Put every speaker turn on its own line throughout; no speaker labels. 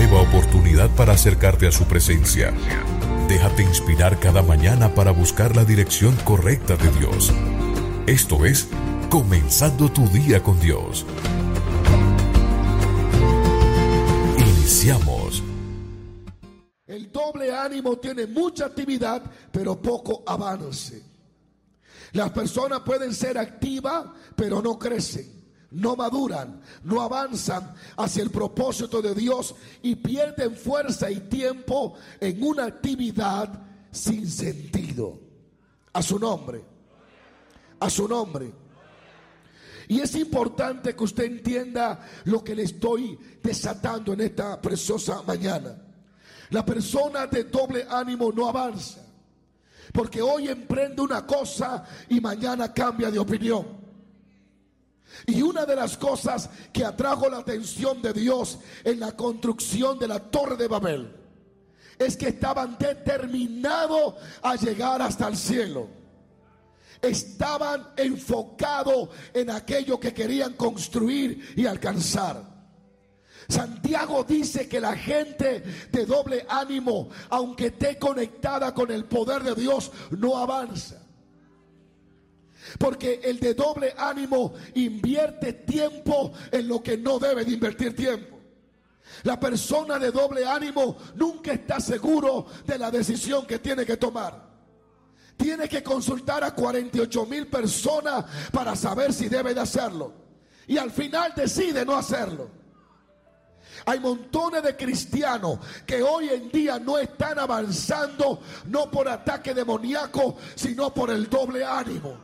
nueva oportunidad para acercarte a su presencia. Déjate inspirar cada mañana para buscar la dirección correcta de Dios. Esto es Comenzando tu día con Dios. Iniciamos.
El doble ánimo tiene mucha actividad, pero poco avance. Las personas pueden ser activas, pero no crecen, no maduran, no avanzan hacia el propósito de Dios y pierden fuerza y tiempo en una actividad sin sentido. A su nombre. A su nombre. Y es importante que usted entienda lo que le estoy desatando en esta preciosa mañana. La persona de doble ánimo no avanza, porque hoy emprende una cosa y mañana cambia de opinión. Y una de las cosas que atrajo la atención de Dios en la construcción de la Torre de Babel es que estaban determinados a llegar hasta el cielo. Estaban enfocados en aquello que querían construir y alcanzar. Santiago dice que la gente de doble ánimo, aunque esté conectada con el poder de Dios, no avanza. Porque el de doble ánimo invierte tiempo en lo que no debe de invertir tiempo. La persona de doble ánimo nunca está seguro de la decisión que tiene que tomar. Tiene que consultar a 48,000 personas para saber si debe de hacerlo. Y al final decide no hacerlo. Hay montones de cristianos que hoy en día no están avanzando, no por ataque demoníaco, sino por el doble ánimo.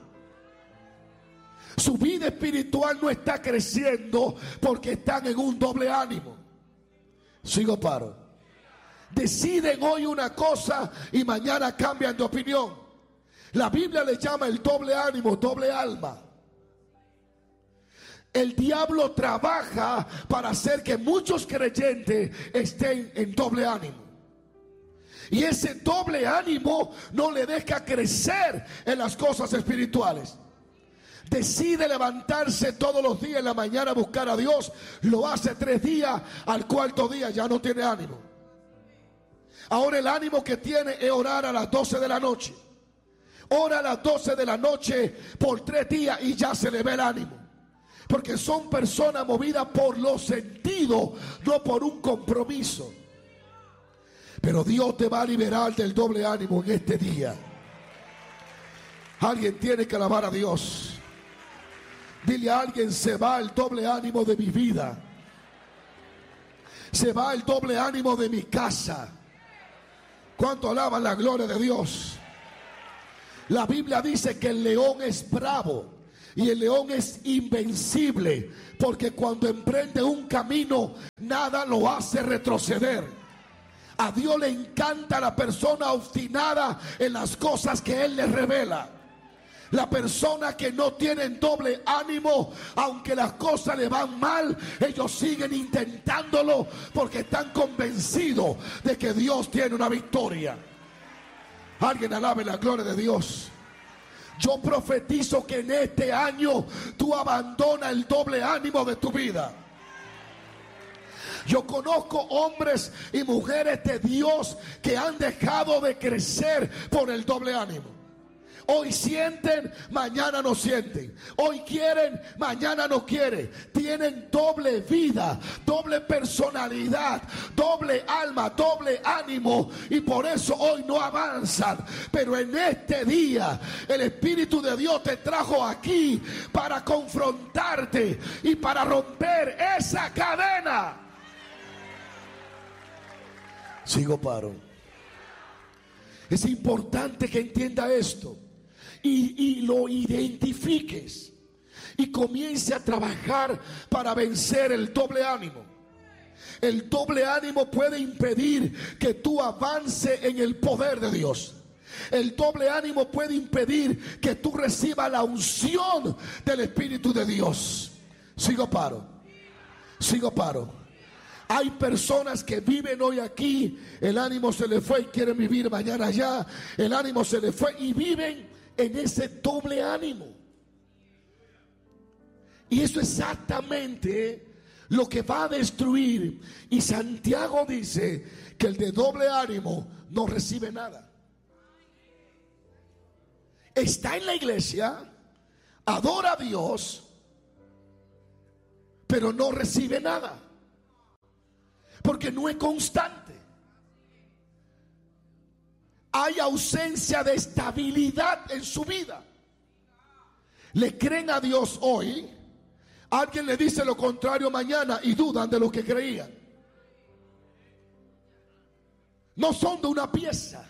Su vida espiritual no está creciendo porque están en un doble ánimo. Sigo paro. Deciden hoy una cosa y mañana cambian de opinión. La Biblia le llama el doble ánimo, doble alma. El diablo trabaja para hacer que muchos creyentes estén en doble ánimo. Y ese doble ánimo no le deja crecer en las cosas espirituales. Decide levantarse todos los días en la mañana a buscar a Dios. Lo hace 3 días, al 4.º día ya no tiene ánimo. Ahora el ánimo que tiene es orar a las 12 de la noche. Ora a las 12 de la noche por 3 días y ya se le ve el ánimo. Porque son personas movidas por los sentidos, no por un compromiso. Pero Dios te va a liberar del doble ánimo en este día. Alguien tiene que alabar a Dios. Dile a alguien: se va el doble ánimo de mi vida. Se va el doble ánimo de mi casa. ¿Cuánto alaban la gloria de Dios? La Biblia dice que el león es bravo y el león es invencible, porque cuando emprende un camino, nada lo hace retroceder. A Dios le encanta la persona obstinada en las cosas que Él le revela. La persona que no tiene doble ánimo, aunque las cosas le van mal, ellos siguen intentándolo porque están convencidos de que Dios tiene una victoria. Alguien alabe la gloria de Dios. Yo profetizo que en este año tú abandonas el doble ánimo de tu vida. Yo conozco hombres y mujeres de Dios que han dejado de crecer por el doble ánimo. Hoy sienten, mañana no sienten. Hoy quieren, mañana no quieren. Tienen doble vida, doble personalidad, doble alma, doble ánimo. Y por eso hoy no avanzan. Pero en este día el Espíritu de Dios te trajo aquí para confrontarte y para romper esa cadena. Sigo paro. Es importante que entienda esto. Y lo identifiques y comience a trabajar para vencer el doble ánimo. El doble ánimo puede impedir que tú avances en el poder de Dios. El doble ánimo puede impedir que tú recibas la unción del Espíritu de Dios. Sigo paro. Hay personas que viven hoy aquí, el ánimo se le fue y quieren vivir mañana allá. El ánimo se le fue y viven en ese doble ánimo. Y eso exactamente lo que va a destruir. Y Santiago dice que el de doble ánimo no recibe nada. Está en la iglesia, adora a Dios, pero no recibe nada, porque no es constante. Hay ausencia de estabilidad en su vida. Le creen a Dios hoy, alguien le dice lo contrario mañana y dudan de lo que creían. No son de una pieza.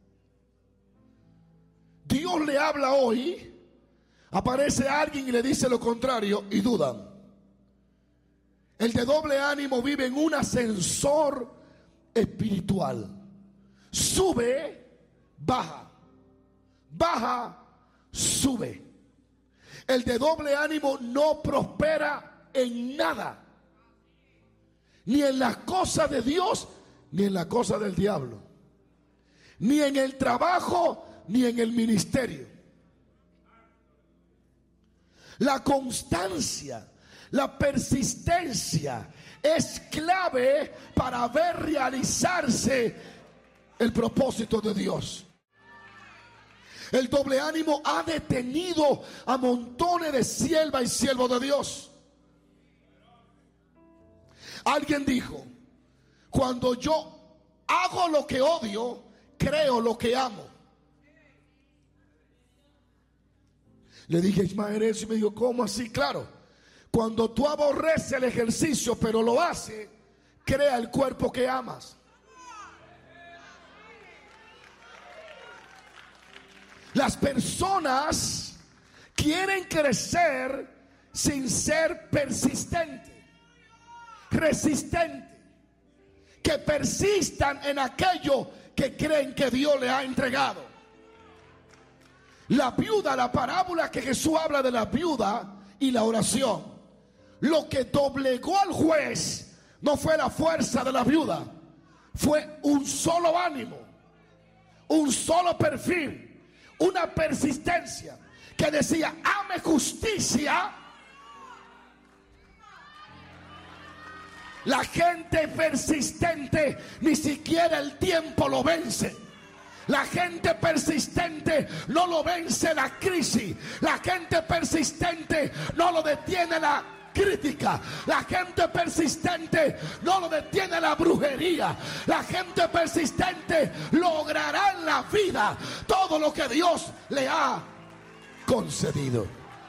Dios le habla hoy, aparece alguien y le dice lo contrario y dudan. El de doble ánimo vive en un ascensor espiritual. Sube, baja, baja, sube. El de doble ánimo no prospera en nada, ni en las cosas de Dios, ni en las cosas del diablo, ni en el trabajo, ni en el ministerio. La constancia, la persistencia es clave para ver realizarse el propósito de Dios. El doble ánimo ha detenido a montones de siervas y siervos de Dios. Alguien dijo: cuando yo hago lo que odio, creo lo que amo. Le dije a Ismael eso y me dijo: ¿cómo así? Claro, cuando tú aborreces el ejercicio pero lo haces, crea el cuerpo que amas. Las personas quieren crecer sin ser persistentes, resistentes, que persistan en aquello que creen que Dios les ha entregado. La viuda, la parábola que Jesús habla de la viuda y la oración, lo que doblegó al juez no fue la fuerza de la viuda, fue un solo ánimo, un solo perfil, una persistencia que decía: ame justicia. La gente persistente ni siquiera el tiempo lo vence. La gente persistente no lo vence la crisis. La gente persistente no lo detiene la crítica. La gente persistente no lo detiene la brujería. La gente persistente logrará en la vida todo lo que Dios le ha concedido.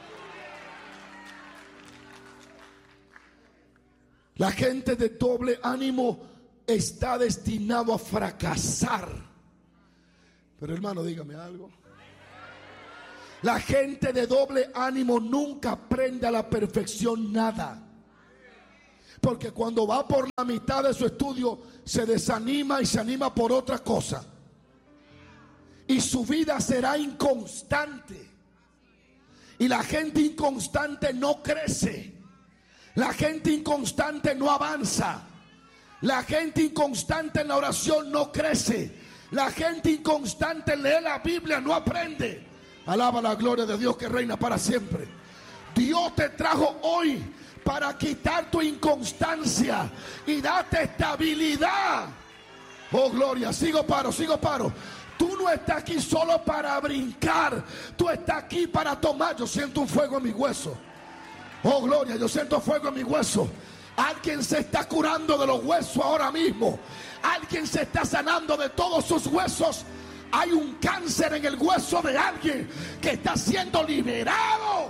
La gente de doble ánimo está destinado a fracasar. Pero hermano, dígame algo. La gente de doble ánimo nunca aprende a la perfección nada. Porque cuando va por la mitad de su estudio se desanima y se anima por otra cosa. Y su vida será inconstante. Y la gente inconstante no crece. La gente inconstante no avanza. La gente inconstante en la oración no crece. La gente inconstante lee la Biblia, no aprende. Alaba la gloria de Dios que reina para siempre. Dios te trajo hoy para quitar tu inconstancia y darte estabilidad. Oh gloria, sigo paro. Tú no estás aquí solo para brincar. Tú estás aquí para tomar. Yo siento un fuego en mi hueso. Oh gloria, yo siento fuego en mi hueso. Alguien se está curando de los huesos ahora mismo. Alguien se está sanando de todos sus huesos. Hay un cáncer en el hueso de alguien que está siendo liberado.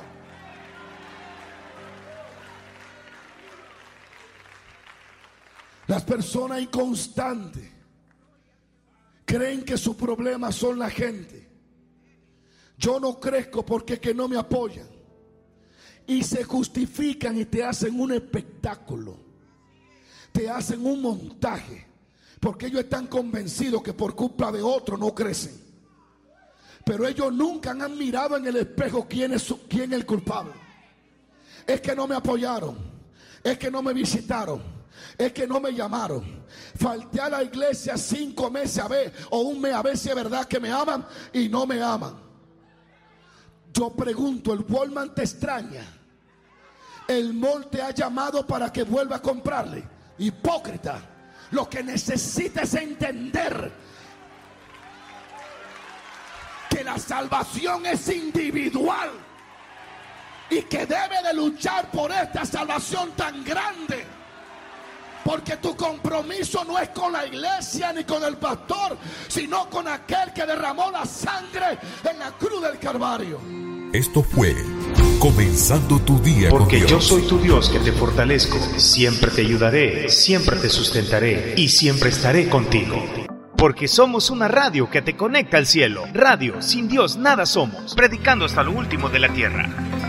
Las personas inconstantes creen que sus problemas son la gente. Yo no crezco porque es que no me apoyan. Y se justifican y te hacen un espectáculo. Te hacen un montaje. Porque ellos están convencidos que por culpa de otro no crecen. Pero ellos nunca han mirado en el espejo quién es el culpable. Es que no me apoyaron. Es que no me visitaron. Es que no me llamaron. Falté a la iglesia 5 meses a ver, o un mes a ver si es verdad que me aman y no me aman. Yo pregunto, ¿el Walmart te extraña? El mall te ha llamado para que vuelva a comprarle. Hipócrita. Lo que necesitas es entender que la salvación es individual y que debe de luchar por esta salvación tan grande, porque tu compromiso no es con la iglesia ni con el pastor, sino con aquel que derramó la sangre en la cruz del Calvario.
Esto fue Comenzando tu Día con Dios.
Porque yo soy tu Dios que te fortalezco, siempre te ayudaré, siempre te sustentaré y siempre estaré contigo. Porque somos una radio que te conecta al cielo. Radio, sin Dios nada somos. Predicando hasta lo último de la tierra.